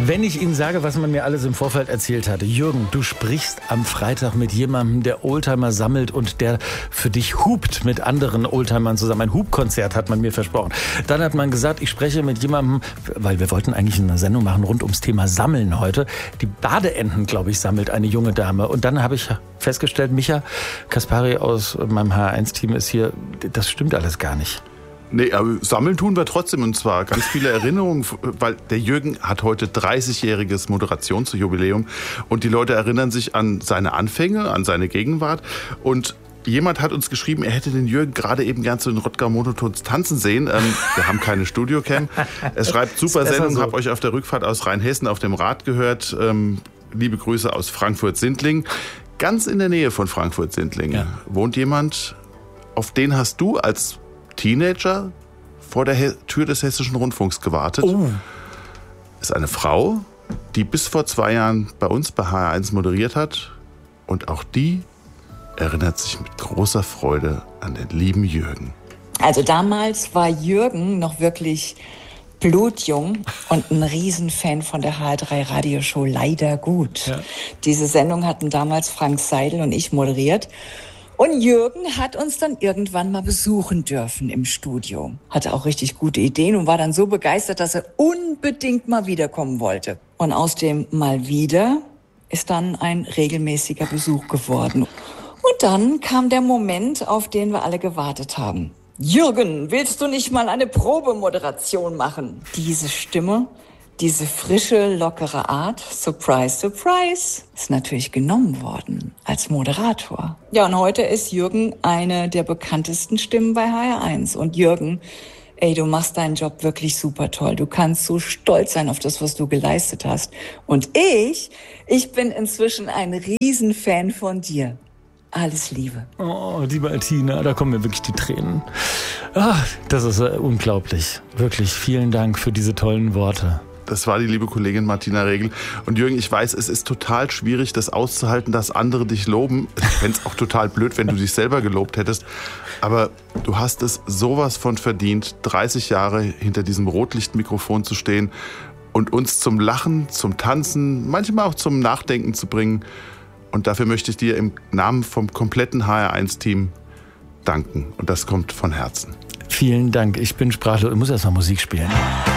Wenn ich Ihnen sage, was man mir alles im Vorfeld erzählt hatte. Jürgen, du sprichst am Freitag mit jemandem, der Oldtimer sammelt und der für dich hupt mit anderen Oldtimern zusammen. Ein Hubkonzert hat man mir versprochen. Dann hat man gesagt, ich spreche mit jemandem, weil wir wollten eigentlich eine Sendung machen rund ums Thema Sammeln heute. Die Badeenten, glaube ich, sammelt eine junge Dame. Und dann habe ich festgestellt, Micha Kaspari aus meinem HR1-Team ist hier. Das stimmt alles gar nicht. Nee, aber sammeln tun wir trotzdem, und zwar ganz viele Erinnerungen, weil der Jürgen hat heute 30-jähriges Moderationsjubiläum und die Leute erinnern sich an seine Anfänge, an seine Gegenwart, und jemand hat uns geschrieben, er hätte den Jürgen gerade eben gern zu den Rottgau Monotons tanzen sehen. Wir haben keine Studiocam. Er schreibt, super Sendung, so. Hab euch auf der Rückfahrt aus Rheinhessen auf dem Rad gehört. Liebe Grüße aus Frankfurt-Sindling. Ganz in der Nähe von Frankfurt-Sindling wohnt jemand, auf den hast du als Teenager vor der Tür des Hessischen Rundfunks gewartet. Oh. Ist eine Frau, die bis vor 2 Jahren bei uns bei HR1 moderiert hat. Und auch die erinnert sich mit großer Freude an den lieben Jürgen. Also damals war Jürgen noch wirklich blutjung und ein Riesenfan von der HR3 Radioshow Leider gut. Ja. Diese Sendung hatten damals Frank Seidel und ich moderiert. Und Jürgen hat uns dann irgendwann mal besuchen dürfen im Studio. Hatte auch richtig gute Ideen und war dann so begeistert, dass er unbedingt mal wiederkommen wollte. Und aus dem mal wieder ist dann ein regelmäßiger Besuch geworden. Und dann kam der Moment, auf den wir alle gewartet haben. Jürgen, willst du nicht mal eine Probemoderation machen? Diese Stimme, diese frische, lockere Art, surprise, surprise, ist natürlich genommen worden als Moderator. Ja, und heute ist Jürgen eine der bekanntesten Stimmen bei HR1. Und Jürgen, ey, du machst deinen Job wirklich super toll. Du kannst so stolz sein auf das, was du geleistet hast. Und ich bin inzwischen ein Riesenfan von dir. Alles Liebe. Oh, liebe Altina, da kommen mir wirklich die Tränen. Ach, das ist unglaublich. Wirklich, vielen Dank für diese tollen Worte. Das war die liebe Kollegin Martina Regel. Und Jürgen, ich weiß, es ist total schwierig, das auszuhalten, dass andere dich loben. Ich fände es auch total blöd, wenn du dich selber gelobt hättest. Aber du hast es sowas von verdient, 30 Jahre hinter diesem Rotlichtmikrofon zu stehen und uns zum Lachen, zum Tanzen, manchmal auch zum Nachdenken zu bringen. Und dafür möchte ich dir im Namen vom kompletten HR1-Team danken. Und das kommt von Herzen. Vielen Dank. Ich bin sprachlos. Ich muss erst mal Musik spielen.